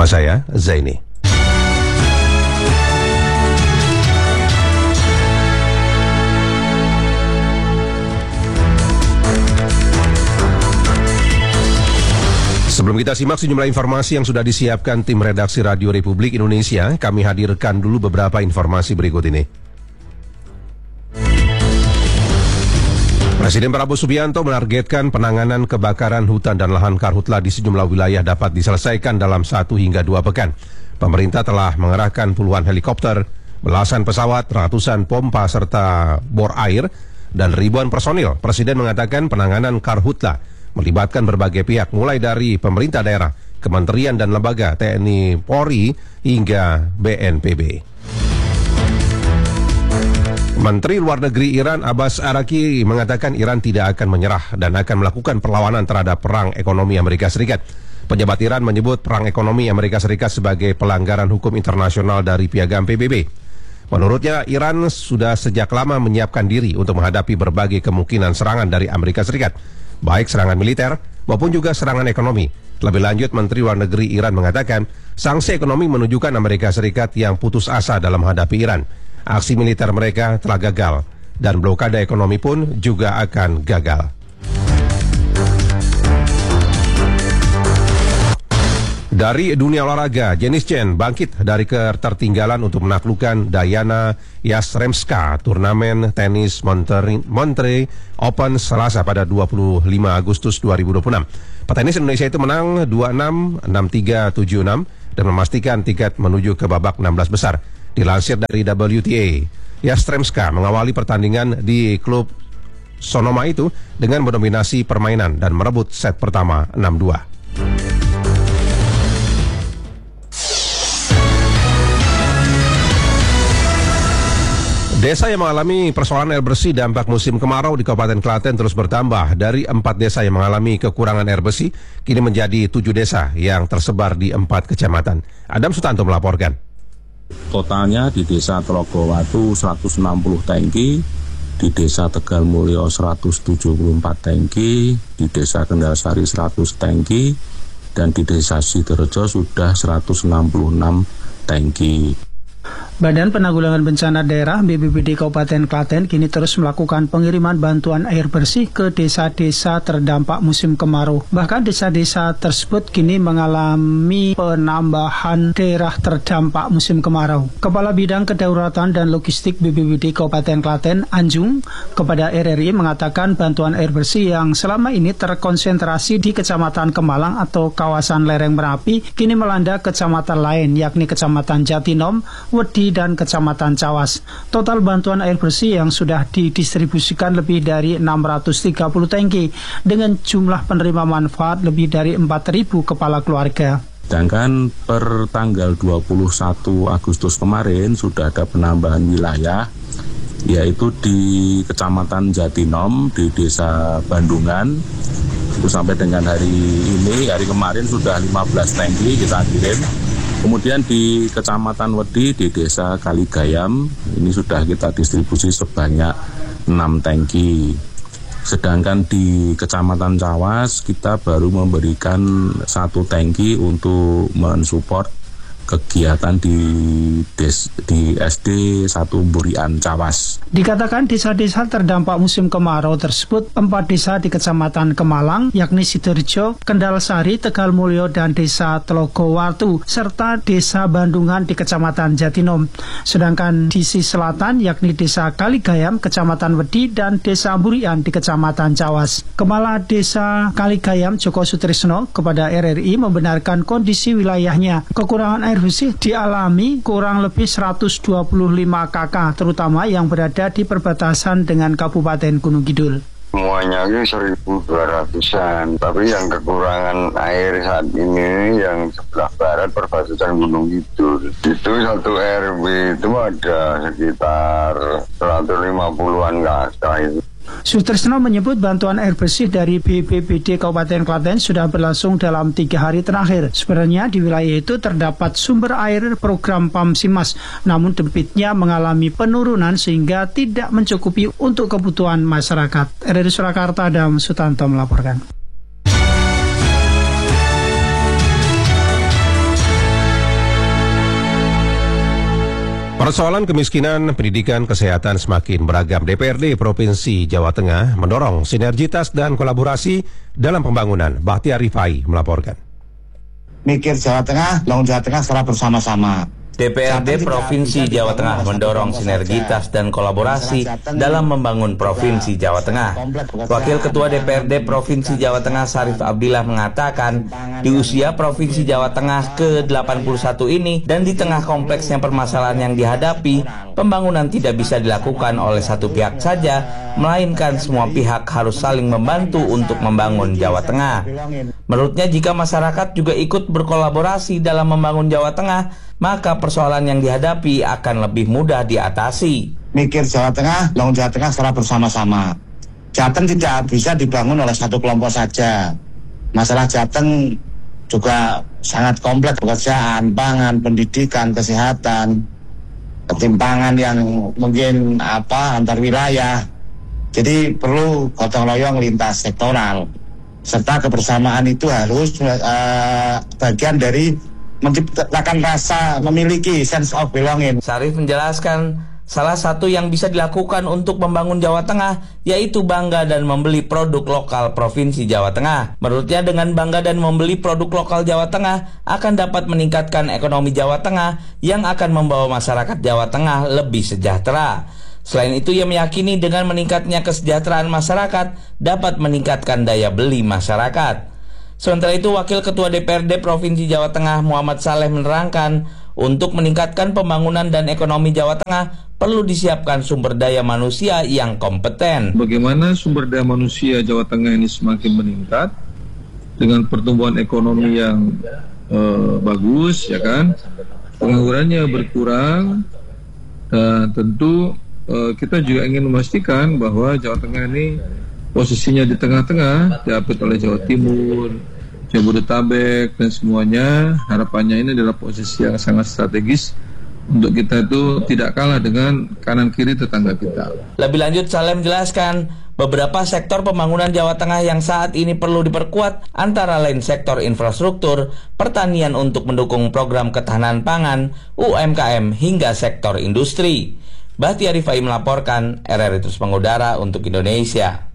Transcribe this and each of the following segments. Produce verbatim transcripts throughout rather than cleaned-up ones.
Saya Zaini. Sebelum kita simak sejumlah informasi yang sudah disiapkan tim redaksi Radio Republik Indonesia, kami hadirkan dulu beberapa informasi berikut ini. Presiden Prabowo Subianto menargetkan penanganan kebakaran hutan dan lahan karhutla di sejumlah wilayah dapat diselesaikan dalam satu hingga dua pekan. Pemerintah telah mengerahkan puluhan helikopter, belasan pesawat, ratusan pompa serta bor air, dan ribuan personil. Presiden mengatakan penanganan karhutla melibatkan berbagai pihak, mulai dari pemerintah daerah, kementerian dan lembaga, T N I, Polri, hingga B N P B. Menteri Luar Negeri Iran Abbas Araqchi mengatakan Iran tidak akan menyerah dan akan melakukan perlawanan terhadap perang ekonomi Amerika Serikat. Pejabat Iran menyebut perang ekonomi Amerika Serikat sebagai pelanggaran hukum internasional dari piagam P B B. Menurutnya, Iran sudah sejak lama menyiapkan diri untuk menghadapi berbagai kemungkinan serangan dari Amerika Serikat, baik serangan militer maupun juga serangan ekonomi. Lebih lanjut, Menteri Luar Negeri Iran mengatakan sanksi ekonomi menunjukkan Amerika Serikat yang putus asa dalam menghadapi Iran. Aksi militer mereka telah gagal dan blokade ekonomi pun juga akan gagal. Dari dunia olahraga, Denis Chen bangkit dari ketertinggalan untuk menaklukkan Diana Yastremska turnamen tenis Monterrey, Monterrey Open Selasa pada dua puluh lima Agustus dua ribu dua puluh enam. Petenis Indonesia itu menang dua enam, enam tiga, tujuh enam dan memastikan tiket menuju ke babak enam belas besar. Dilansir dari W T A, Yastremska mengawali pertandingan di klub Sonoma itu dengan mendominasi permainan dan merebut set pertama enam dua. Desa yang mengalami persoalan air bersih dampak musim kemarau di Kabupaten Klaten terus bertambah. Dari empat desa yang mengalami kekurangan air bersih, kini menjadi tujuh desa yang tersebar di empat kecamatan. Adam Sutanto melaporkan. Totalnya di desa Telogowatu seratus enam puluh tangki, di desa Tegal Mulyo seratus tujuh puluh empat tangki, di desa Kendalsari seratus tangki, dan di desa Sidorejo sudah seratus enam puluh enam tangki. Badan Penanggulangan Bencana Daerah B P B D Kabupaten Klaten kini terus melakukan pengiriman bantuan air bersih ke desa-desa terdampak musim kemarau. Bahkan desa-desa tersebut kini mengalami penambahan daerah terdampak musim kemarau. Kepala Bidang Kedaulatan dan Logistik B P B D Kabupaten Klaten, Anjung, kepada R R I mengatakan bantuan air bersih yang selama ini terkonsentrasi di Kecamatan Kemalang atau kawasan lereng Merapi kini melanda kecamatan lain, yakni Kecamatan Jatinom, Wedi, dan Kecamatan Cawas. Total bantuan air bersih yang sudah didistribusikan lebih dari enam ratus tiga puluh tangki dengan jumlah penerima manfaat lebih dari empat ribu kepala keluarga. Sedangkan per tanggal dua puluh satu Agustus kemarin sudah ada penambahan wilayah, yaitu di Kecamatan Jatinom, di Desa Bandungan. Itu sampai dengan hari ini, hari kemarin sudah lima belas tangki kita kirim. Kemudian di Kecamatan Wedi, di Desa Kaligayam, ini sudah kita distribusi sebanyak enam tangki. Sedangkan di Kecamatan Cawas, kita baru memberikan satu tangki untuk mensupport kegiatan di, des, di S D satu Burian Cawas. Dikatakan desa-desa terdampak musim kemarau tersebut, empat desa di Kecamatan Kemalang, yakni Sidorejo, Kendalsari, Tegal Mulyo, dan Desa Telogowatu, serta Desa Bandungan di Kecamatan Jatinom. Sedangkan di sisi selatan, yakni Desa Kaligayam, Kecamatan Wedi, dan Desa Burian di Kecamatan Cawas. Kepala Desa Kaligayam, Joko Sutrisno, kepada R R I membenarkan kondisi wilayahnya. Kekurangan air bersih dialami kurang lebih seratus dua puluh lima kakak, terutama yang berada di perbatasan dengan Kabupaten Gunung Kidul. Semuanya itu seribu dua ratusan, tapi yang kekurangan air saat ini yang sebelah barat perbatasan Gunung Kidul itu satu R W itu ada sekitar seratus lima puluhan kakak itu. Sutrisno menyebut bantuan air bersih dari B P B D Kabupaten Klaten sudah berlangsung dalam tiga hari terakhir. Sebenarnya di wilayah itu terdapat sumber air program Pamsimas, namun debitnya mengalami penurunan sehingga tidak mencukupi untuk kebutuhan masyarakat. R R I Surakarta, Adam Sutanto melaporkan. Persoalan kemiskinan, pendidikan, kesehatan semakin beragam. D P R D Provinsi Jawa Tengah mendorong sinergitas dan kolaborasi dalam pembangunan. Bahtiar Rifai melaporkan. Mikir Jawa Tengah, bangun Jawa Tengah secara bersama-sama. D P R D Provinsi Jawa Tengah mendorong sinergitas dan kolaborasi dalam membangun Provinsi Jawa Tengah. Wakil Ketua D P R D Provinsi Jawa Tengah Syarif Abdillah mengatakan, di usia Provinsi Jawa Tengah ke delapan puluh satu ini dan di tengah kompleksnya permasalahan yang dihadapi, pembangunan tidak bisa dilakukan oleh satu pihak saja, melainkan semua pihak harus saling membantu untuk membangun Jawa Tengah. Menurutnya, jika masyarakat juga ikut berkolaborasi dalam membangun Jawa Tengah, maka persoalan yang dihadapi akan lebih mudah diatasi. Mikir Jawa Tengah, bangun Jawa Tengah secara bersama-sama. Jateng tidak bisa dibangun oleh satu kelompok saja. Masalah Jateng juga sangat kompleks, pekerjaan, pangan, pendidikan, kesehatan, ketimpangan yang mungkin apa antar wilayah. Jadi perlu gotong royong lintas sektoral. Serta kebersamaan itu harus uh, bagian dari menciptakan rasa memiliki sense of belonging. Syarif menjelaskan, salah satu yang bisa dilakukan untuk membangun Jawa Tengah yaitu bangga dan membeli produk lokal Provinsi Jawa Tengah. Menurutnya, dengan bangga dan membeli produk lokal Jawa Tengah akan dapat meningkatkan ekonomi Jawa Tengah yang akan membawa masyarakat Jawa Tengah lebih sejahtera. Selain itu, ia meyakini dengan meningkatnya kesejahteraan masyarakat dapat meningkatkan daya beli masyarakat. Sementara itu, Wakil Ketua D P R D Provinsi Jawa Tengah Muhammad Saleh menerangkan, untuk meningkatkan pembangunan dan ekonomi Jawa Tengah perlu disiapkan sumber daya manusia yang kompeten. Bagaimana sumber daya manusia Jawa Tengah ini semakin meningkat dengan pertumbuhan ekonomi yang uh, bagus, ya kan? Penganggurannya berkurang, dan tentu uh, kita juga ingin memastikan bahwa Jawa Tengah ini posisinya di tengah-tengah, diapit oleh Jawa Timur, Jabodetabek, dan semuanya. Harapannya ini adalah posisi yang sangat strategis untuk kita itu tidak kalah dengan kanan kiri tetangga kita. Lebih lanjut, Saleh menjelaskan beberapa sektor pembangunan Jawa Tengah yang saat ini perlu diperkuat, antara lain sektor infrastruktur, pertanian untuk mendukung program ketahanan pangan, U M K M, hingga sektor industri. Bahtiar Rifai melaporkan, R R I Terus Mengudara untuk Indonesia.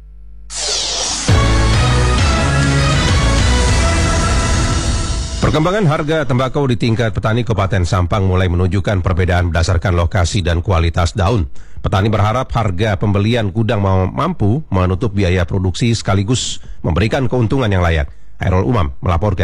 Perkembangan harga tembakau di tingkat petani Kabupaten Sampang mulai menunjukkan perbedaan berdasarkan lokasi dan kualitas daun. Petani berharap harga pembelian gudang mampu menutup biaya produksi sekaligus memberikan keuntungan yang layak. Hairul Umam melaporkan.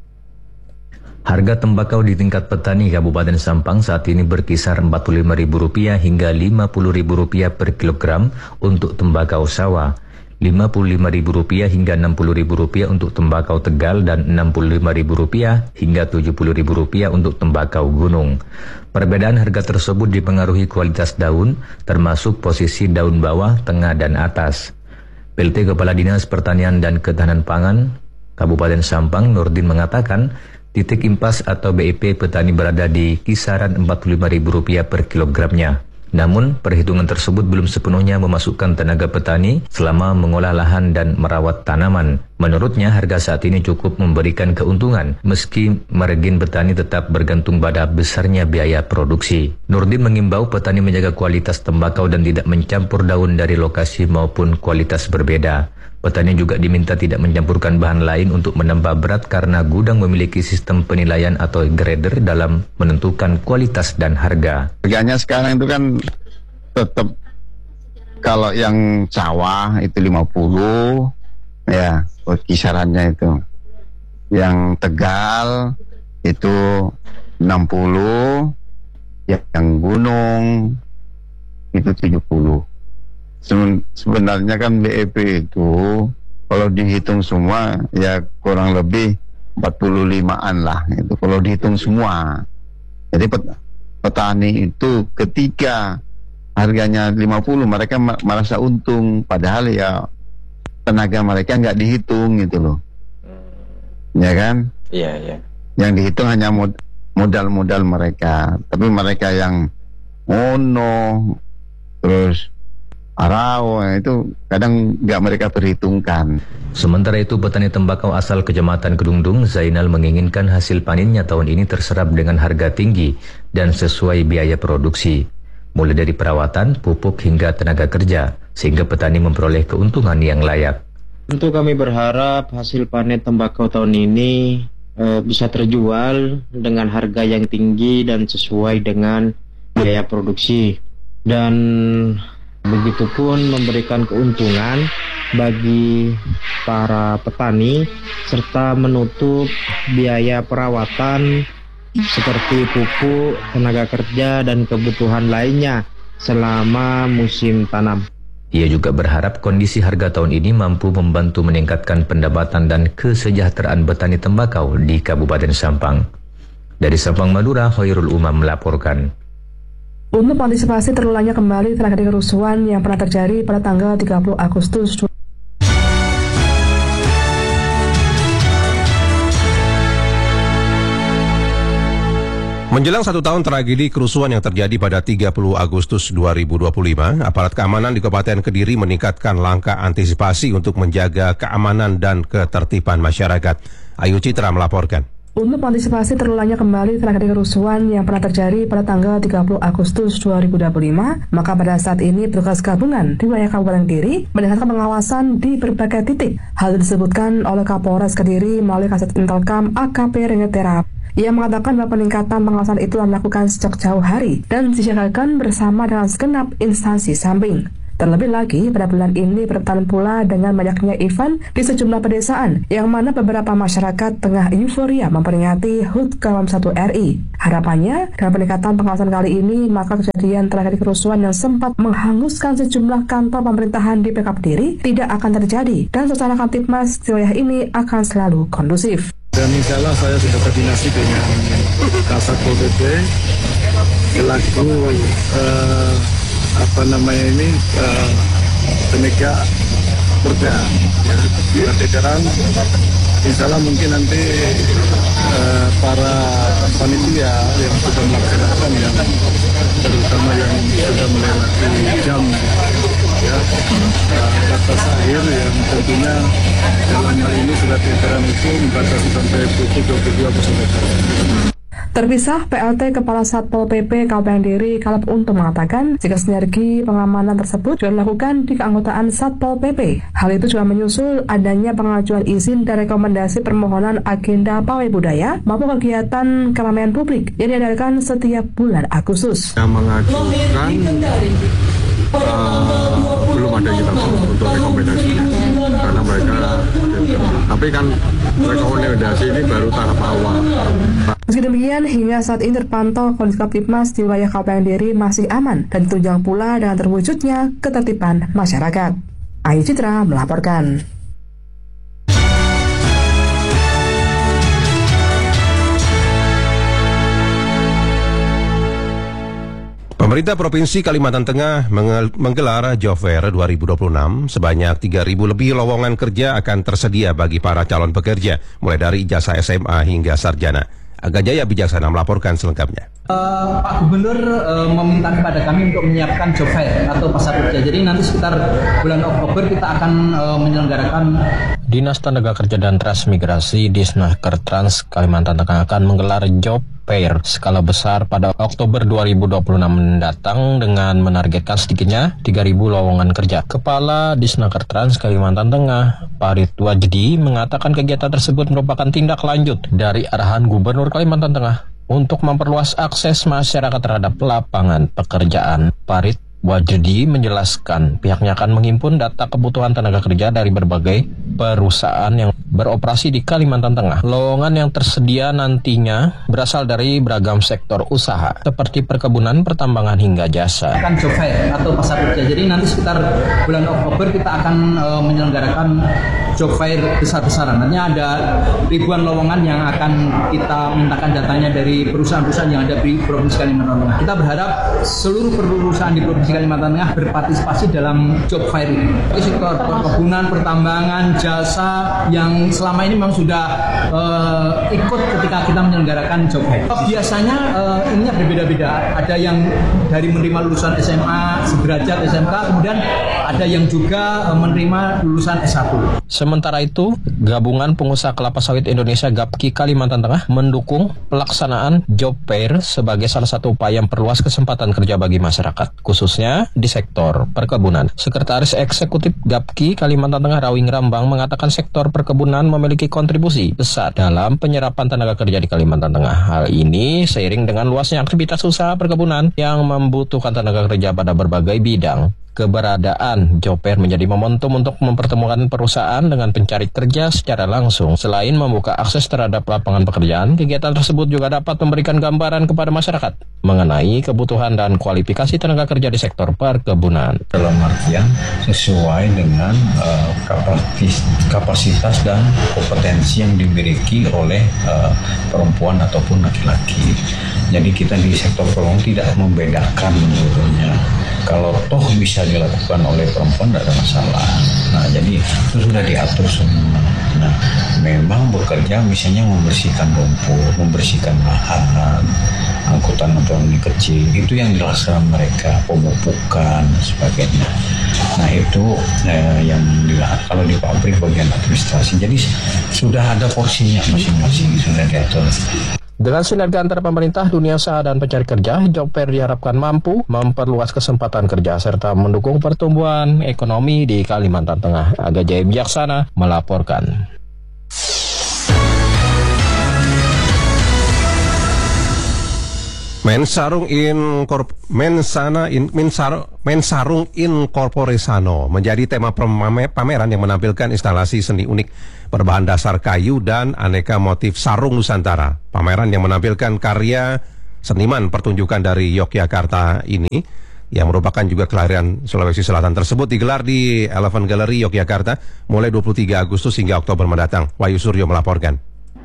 Harga tembakau di tingkat petani Kabupaten Sampang saat ini berkisar empat puluh lima ribu rupiah hingga lima puluh ribu rupiah per kilogram untuk tembakau sawah, lima puluh lima ribu rupiah hingga enam puluh ribu rupiah untuk tembakau Tegal, dan enam puluh lima ribu rupiah hingga tujuh puluh ribu rupiah untuk tembakau gunung. Perbedaan harga tersebut dipengaruhi kualitas daun, termasuk posisi daun bawah, tengah, dan atas. P L T Kepala Dinas Pertanian dan Ketahanan Pangan Kabupaten Sampang, Nurdin, mengatakan titik impas atau B I P petani berada di kisaran empat puluh lima ribu rupiah per kilogramnya. Namun, perhitungan tersebut belum sepenuhnya memasukkan tenaga petani selama mengolah lahan dan merawat tanaman. Menurutnya, harga saat ini cukup memberikan keuntungan, meski margin petani tetap bergantung pada besarnya biaya produksi. Nurdin mengimbau petani menjaga kualitas tembakau dan tidak mencampur daun dari lokasi maupun kualitas berbeda. Petani juga diminta tidak mencampurkan bahan lain untuk menambah berat karena gudang memiliki sistem penilaian atau grader dalam menentukan kualitas dan harga. Harganya sekarang itu kan tetap, kalau yang sawah itu lima puluh ya kisarannya itu. Yang Tegal itu enam puluh, yang gunung itu tujuh puluh. Sebenarnya kan B E P itu kalau dihitung semua ya kurang lebih empat puluh limaan lah itu kalau dihitung semua. Jadi pet petani itu ketika harganya lima puluh mereka merasa untung, padahal ya tenaga mereka nggak dihitung gitu loh. Ya kan? Iya, iya. Yang dihitung hanya mod modal-modal mereka, tapi mereka yang mono terus arau, itu kadang nggak mereka perhitungkan. Sementara itu, petani tembakau asal Kecamatan Kedungdung, Zainal, menginginkan hasil panennya tahun ini terserap dengan harga tinggi dan sesuai biaya produksi, mulai dari perawatan, pupuk hingga tenaga kerja, sehingga petani memperoleh keuntungan yang layak. Tentu kami berharap hasil panen tembakau tahun ini e, bisa terjual dengan harga yang tinggi dan sesuai dengan biaya produksi, dan begitupun memberikan keuntungan bagi para petani serta menutup biaya perawatan seperti pupuk, tenaga kerja, dan kebutuhan lainnya selama musim tanam. Ia juga berharap kondisi harga tahun ini mampu membantu meningkatkan pendapatan dan kesejahteraan petani tembakau di Kabupaten Sampang. Dari Sampang, Madura, Khairul Umam melaporkan. Untuk mengantisipasi terulangnya kembali tragedi kerusuhan yang pernah terjadi pada tanggal tiga puluh Agustus Menjelang satu tahun tragedi kerusuhan yang terjadi pada tiga puluh Agustus dua ribu dua puluh lima, aparat keamanan di Kabupaten Kediri meningkatkan langkah antisipasi untuk menjaga keamanan dan ketertiban masyarakat. Ayu Citra melaporkan. Untuk mengantisipasi terulangnya kembali tragedi kerusuhan yang pernah terjadi pada tanggal tiga puluh Agustus dua ribu dua puluh lima, maka pada saat ini petugas gabungan di wilayah Kabupaten Kediri meningkatkan pengawasan di berbagai titik. Hal itu disebutkan oleh Kapolres Kediri melalui Kasat Intelkam A K P Rengetera. Ia mengatakan bahwa peningkatan pengawasan itu telah dilakukan sejak jauh hari dan disiagakan bersama dengan segenap instansi samping. Terlebih lagi, pada bulan ini bertepatan pula dengan banyaknya event di sejumlah pedesaan, yang mana beberapa masyarakat tengah euforia memperingati H U T ke enam puluh satu R I. Harapannya, dengan peningkatan pengawasan kali ini, maka kejadian tragedi kerusuhan yang sempat menghanguskan sejumlah kantor pemerintahan di P K Kediri tidak akan terjadi, dan suasana Kamtipmas di wilayah ini akan selalu kondusif. Dan insya Allah saya sudah koordinasi dengan Kasat Pol P P selaku uh, apa namanya ini uh, penegak perda ya, jajaran. Insya Allah mungkin nanti uh, para panitia yang sudah melaksanakan, yang terutama yang sudah melewati jam ya uh, batas akhir, yang tentunya dalam hal ini surat edaran itu membatasi sampai pukul dua puluh dua nol nol. Terpisah, P L T Kepala Satpol P P Kabupaten Kediri Kaleb Untung mengatakan jika sinergi pengamanan tersebut juga dilakukan di keanggotaan Satpol P P. Hal itu juga menyusul adanya pengajuan izin dan rekomendasi permohonan agenda pawai budaya maupun kegiatan keramaian publik yang diadakan setiap bulan Agustus. Yang mengajukan uh, belum ada kita untuk rekomendasinya karena mereka, tapi kan rekomendasi ini baru tahap awal. Meski demikian, hingga saat ini terpantau kondisi Kamtipmas di wilayah Kabupaten Kediri masih aman dan ditunjang pula dengan terwujudnya ketertiban masyarakat. Ayu Citra melaporkan. Pemerintah Provinsi Kalimantan Tengah menggelar Job Fair dua ribu dua puluh enam. Sebanyak tiga ribu lebih lowongan kerja akan tersedia bagi para calon pekerja, mulai dari ijazah S M A hingga sarjana. Aga Jaya Bijaksana melaporkan selengkapnya. Uh, Pak Gubernur uh, meminta kepada kami untuk menyiapkan job fair atau pasar kerja. Jadi nanti sekitar bulan Oktober kita akan uh, menyelenggarakan. Dinas Tenaga Kerja dan Transmigrasi Disnaker Trans Kalimantan Tengah akan menggelar job fair skala besar pada Oktober dua ribu dua puluh enam mendatang dengan menargetkan sedikitnya tiga ribu lowongan kerja. Kepala Disnaker Trans Kalimantan Tengah, Parit Wajdi, mengatakan kegiatan tersebut merupakan tindak lanjut dari arahan Gubernur Kalimantan Tengah untuk memperluas akses masyarakat terhadap lapangan pekerjaan. Parit Wajdi menjelaskan pihaknya akan menghimpun data kebutuhan tenaga kerja dari berbagai perusahaan yang beroperasi di Kalimantan Tengah. Lowongan yang tersedia nantinya berasal dari beragam sektor usaha seperti perkebunan, pertambangan hingga jasa. Akan job fair atau pasar kerja. Jadi nanti sekitar bulan Oktober kita akan uh, menyelenggarakan job fair besar-besaran. Artinya ada ribuan lowongan yang akan kita mintakan datanya dari perusahaan-perusahaan yang ada di Provinsi Kalimantan Tengah. Kita berharap seluruh perusahaan di Provinsi Kalimantan Tengah berpartisipasi dalam job fair ini. Sektor perkebunan, pertambangan, jasa yang selama ini memang sudah uh, ikut ketika kita menyelenggarakan job fair. Biasanya uh, ininya berbeda-beda. Ada yang dari menerima lulusan S M A sederajat S M K, kemudian ada yang juga uh, menerima lulusan S satu. Sementara itu, Gabungan Pengusaha Kelapa Sawit Indonesia Gapki Kalimantan Tengah mendukung pelaksanaan job fair sebagai salah satu upaya memperluas kesempatan kerja bagi masyarakat, khususnya di sektor perkebunan. Sekretaris Eksekutif Gapki Kalimantan Tengah Rawing Rambang mengatakan sektor perkebunan memiliki kontribusi besar dalam penyerapan tenaga kerja di Kalimantan Tengah. Hal ini seiring dengan luasnya aktivitas usaha perkebunan yang membutuhkan tenaga kerja pada berbagai bidang. Keberadaan job fair menjadi momentum untuk mempertemukan perusahaan dengan pencari kerja secara langsung. Selain membuka akses terhadap lapangan pekerjaan, kegiatan tersebut juga dapat memberikan gambaran kepada masyarakat mengenai kebutuhan dan kualifikasi tenaga kerja di sektor perkebunan. Dalam artian sesuai dengan uh, kapasitas, kapasitas dan kompetensi yang dimiliki oleh uh, perempuan ataupun laki-laki. Jadi kita di sektor perkebunan tidak membedakan menurutnya. Kalau toh bisa dilakukan oleh perempuan tidak ada masalah. Nah, jadi itu sudah diatur semua. Nah, memang bekerja misalnya membersihkan rumput, membersihkan lahan, angkutan otonomi kecil, itu yang dilaksanakan mereka, pemupukan dan sebagainya. Nah, itu eh, yang dilihat. Kalau di pabrik bagian administrasi, jadi sudah ada porsinya masing-masing, sudah diatur. Dengan sinergi antara pemerintah, dunia usaha, dan pencari kerja, job fair diharapkan mampu memperluas kesempatan kerja serta mendukung pertumbuhan ekonomi di Kalimantan Tengah. Aga Jaya Bijaksana melaporkan. Mensarung Incorp Mensana in, Mensar, Mensarung Incorporesano menjadi tema pameran yang menampilkan instalasi seni unik berbahan dasar kayu dan aneka motif sarung Nusantara. Pameran yang menampilkan karya seniman pertunjukan dari Yogyakarta ini, yang merupakan juga kelahiran Sulawesi Selatan tersebut, digelar di Elephant Gallery Yogyakarta mulai dua puluh tiga Agustus hingga Oktober mendatang. Wahyu Suryo melaporkan.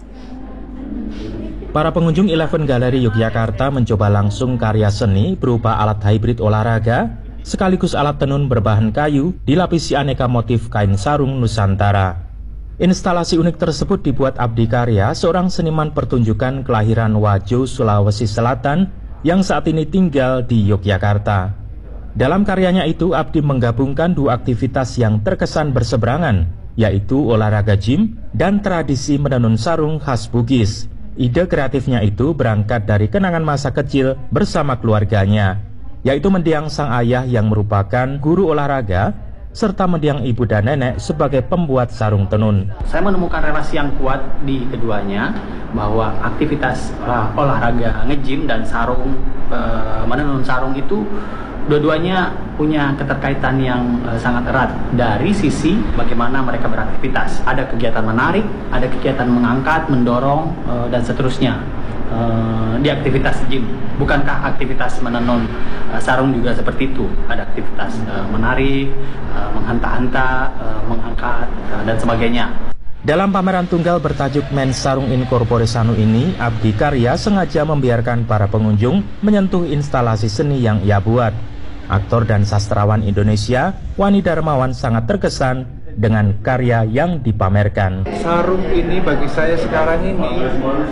Para pengunjung Elephant Gallery Yogyakarta mencoba langsung karya seni berupa alat hybrid olahraga, sekaligus alat tenun berbahan kayu dilapisi aneka motif kain sarung Nusantara. Instalasi unik tersebut dibuat Abdi Karya, seorang seniman pertunjukan kelahiran Wajo, Sulawesi Selatan, yang saat ini tinggal di Yogyakarta. Dalam karyanya itu, Abdi menggabungkan dua aktivitas yang terkesan berseberangan, yaitu olahraga gym dan tradisi menenun sarung khas Bugis. Ide kreatifnya itu berangkat dari kenangan masa kecil bersama keluarganya, yaitu mendiang sang ayah yang merupakan guru olahraga, serta mendiang ibu dan nenek sebagai pembuat sarung tenun. Saya menemukan relasi yang kuat di keduanya, bahwa aktivitas uh, olahraga nge-gym dan sarung, uh, menenun sarung itu dua-duanya punya keterkaitan yang uh, sangat erat dari sisi bagaimana mereka beraktivitas. Ada kegiatan menarik, ada kegiatan mengangkat, mendorong, uh, dan seterusnya uh, di aktivitas gym. Bukankah aktivitas menenun uh, sarung juga seperti itu? Ada aktivitas uh, menarik, uh, menghanta-hanta, uh, mengangkat, uh, dan sebagainya. Dalam pameran tunggal bertajuk Mensarung Incorporesano ini, Abdi Karya sengaja membiarkan para pengunjung menyentuh instalasi seni yang ia buat. Aktor dan sastrawan Indonesia, Wani Darmawan, sangat terkesan dengan karya yang dipamerkan. Sarung ini bagi saya sekarang ini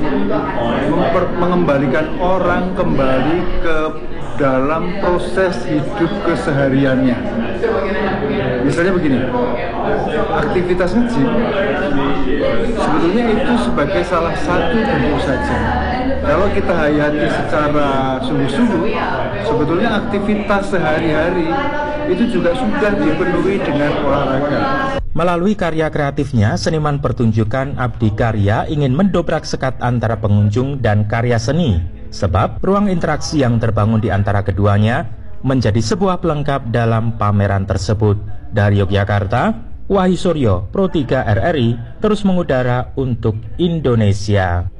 memper- mengembalikan orang kembali ke dalam proses hidup kesehariannya. Misalnya begini, aktivitas nge-gym sebetulnya itu sebagai salah satu bentuk saja. Kalau kita hayati secara sungguh-sungguh, sebetulnya aktivitas sehari-hari itu juga sudah dipenuhi dengan olahraga. Melalui karya kreatifnya, seniman pertunjukan Abdi Karya ingin mendobrak sekat antara pengunjung dan karya seni, sebab ruang interaksi yang terbangun di antara keduanya menjadi sebuah pelengkap dalam pameran tersebut. Dari Yogyakarta, Wahyu Suryo, Pro tiga R R I, terus mengudara untuk Indonesia.